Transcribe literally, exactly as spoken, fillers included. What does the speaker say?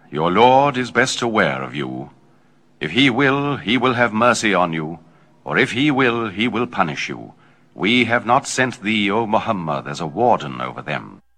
Your Lord is best aware of you. If he will, he will have mercy on you, or if he will, he will punish you. We have not sent thee, O Muhammad, as a warden over them.